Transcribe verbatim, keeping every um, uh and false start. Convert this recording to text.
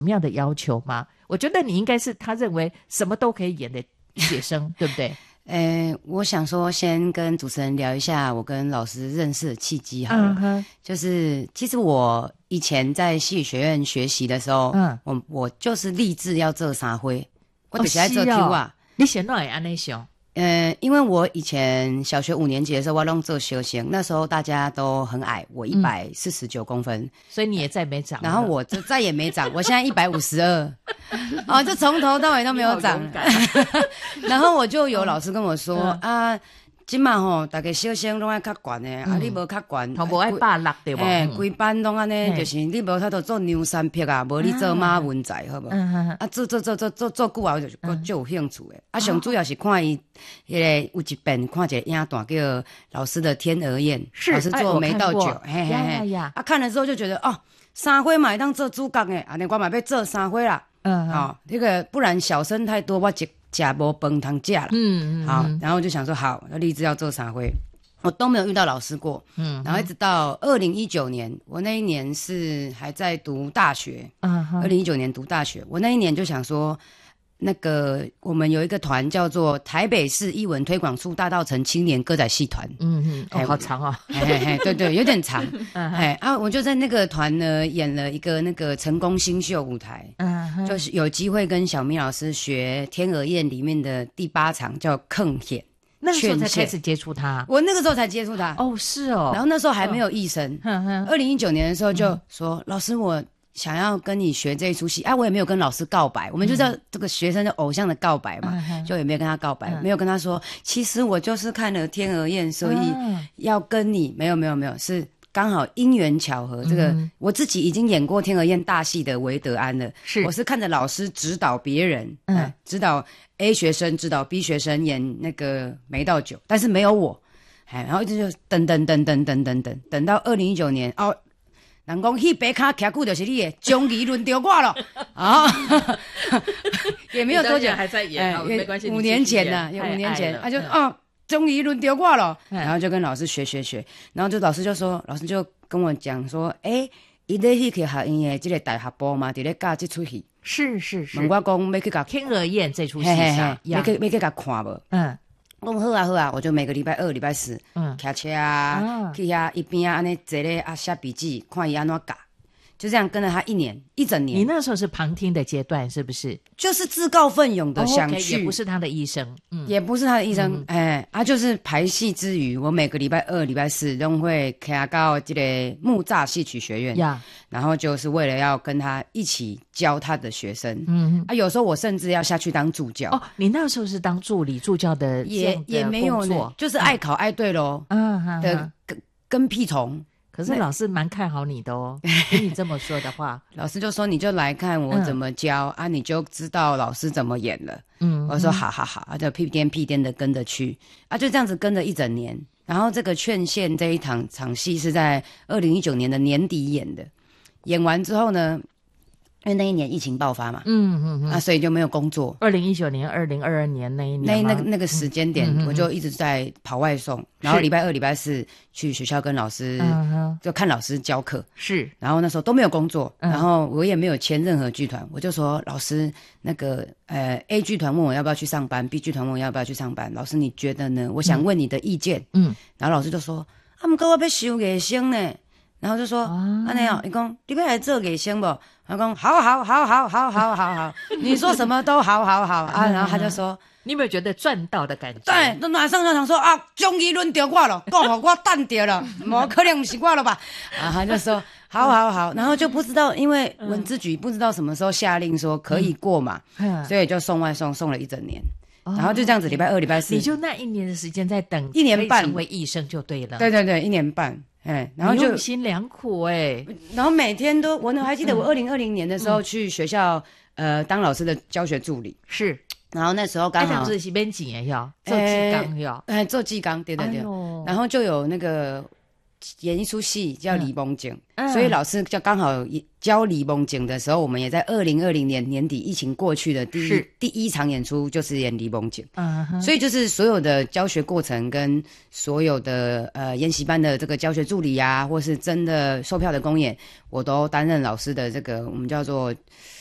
什么样的要求吗？我觉得你应该是他认为什么都可以演的学生，对不对？ 呃，我想说先跟主持人聊一下我跟老师认识的契机好了。 嗯、 就是其实我以前在戏剧学院学习的时候，嗯，我我就是立志要做三花，我就是要做 Q 啊。 哦、你现在会安尼想？ 呃，因为我以前小学五年级的时候，我弄做修行，那时候大家都很矮，我一百四十九公分、嗯， 所以你也再没长。 然后我就再也没长，我现在一百五十二，哦，就从头到尾都没有长。然后我就有老师跟我说、嗯、啊。即嘛吼，大家小生拢爱较悬诶、嗯，啊，你无较悬， 头无爱百六对无？ 诶，规班拢安尼，就是你无法度做牛三匹啊，无你做马文才，好无？嗯、啊，做做做做做做久啊，我就我就有兴趣诶。啊，上主要是看伊迄个有一遍看一个影段叫老师的《天鹅宴》，老师做梅道酒，嘿嘿嘿。啊，看了之后就觉得哦，三花嘛会当做主角诶，安尼我嘛要做三花啦。嗯，好、哦，那个不然小生太多，我一。吃无饭通吃啦，嗯嗯，好，然后就想说好，要立志要做三花，我都没有遇到老师过，嗯，然后一直到二零一九年，我那一年是还在读大学，嗯，二零一九年读大学，我那一年就想说，那个我们有一个团叫做台北市艺文推广处大稻埕青年歌仔戏团，嗯嗯， 哦，好长啊、哦， 嘿嘿嘿，对对，有点长，哎啊，我就在那个团呢演了一个那个成功新秀舞台，嗯，就是有机会跟小咪老师学《天鹅宴》里面的第八场叫坑险。 那个时候才开始接触他， 我那个时候才接触他。 哦，是哦。 然后那时候还没有艺生。二零一九年的时候就说，嗯、老师，我想要跟你学这一出戏。啊，我也没有跟老师告白，我们就叫这个学生的偶像的告白嘛，嗯、就也没有跟他告白，嗯、没有跟他说，其实我就是看了《天鹅宴》，所以要跟你。没有没有没有，是刚好因缘巧合。这个、嗯、我自己已经演过《天鹅宴》大戏的韦德安了，是我是看着老师指导别人，嗯，呃、指导。A 学生指导 B 学生演那个梅道酒，但是没有我，哎，然后一直就等等等等等等等，等到二零一九年哦，人讲迄白卡徛久就是你的，终于轮到我了啊！也没有多久， 还在演，哎、没关系， 五年前呢，有五年前，他、啊、就哦，终于轮到我了，然后就跟老师学学学，然后就老师就说，老师就跟我讲说，哎，伊咧戏剧学院的这个大学部嘛，伫咧教这出戏。 是是是， 问我讲要去甲《 天鹅宴》这出戏上， 要去要去甲看无？嗯，我好啊好啊，我就每个礼拜二、礼拜四，嗯，开车啊，去遐一边啊，安尼坐咧啊写笔记，看伊安怎教，就这样跟了他一年一整年。 你那时候是旁听的阶段，是不是？ 就是自告奋勇的想去， oh, okay, 也不是他的医生，嗯， 也不是他的医生，哎、嗯，啊，就是排戏之余，我每个礼拜二、礼拜四都会开到这个木栅戏曲学院呀。Yeah.然后就是为了要跟他一起教他的学生，嗯啊，有时候我甚至要下去当助教。 哦，你那时候是当助理助教的， 也也没有呢，就是爱考爱对咯，嗯的跟跟屁虫。 可是老师蛮看好你的哦，跟你这么说的话， 老师就说你就来看我怎么教、嗯、啊，你就知道老师怎么演了。嗯，我说好好好，啊就屁颠屁颠的跟着去，啊就这样子跟着一整年。然后这个劝献这一场场戏是在二零一九年的年底演的。演完之后呢，因为那一年疫情爆发嘛，嗯嗯嗯，啊，所以就没有工作。 二零一九年、二零二二年那一年， 那那个那个时间点、嗯，我就一直在跑外送，然后礼拜二、礼拜四去学校跟老师，嗯、就看老师教课。是，然后那时候都没有工作，嗯、然后我也没有签任何剧团，我就说老师，那个呃 A 剧团问我要不要去上班 ，B 剧团问我要不要去上班，老师你觉得呢？我想问你的意见。嗯，然后老师就说，啊，不过我要收艺生呢。然后就说，安尼哦，伊讲你要来做艺生不？他讲好好好好好好好好，你说什么都好好好啊。然后他就说， 你有没有觉得赚到的感觉？ 对，都马上就想说啊，终于轮到我了，讲好我等到了，冇可能不是我了吧？啊，他就说好好好，然后就不知道，因为文资局不知道什么时候下令说可以过嘛，嗯、所以就送外送送了一整年。然后就这样子，礼拜二、礼拜四， 你就那一年的时间在等一年半成为医生就对了。 对对对，一年半。哎，然后就用心良苦哎、欸， 然后每天都，我还记得我二零二零年的时候去学校、嗯、呃当老师的教学助理是，然后那时候刚好做是编辑要做技纲要， 哎做技纲对对对、哎，然后就有那个演一出戏叫《李梦景》，所以老师就刚好教《李梦景》的时候，我们也在二零二零年年底疫情过去的第一第一场演出就是演《李梦景》，嗯，所以就是所有的教学过程跟所有的呃研习班的这个教学助理啊，或是真的售票的公演，我都担任老师的这个我们叫做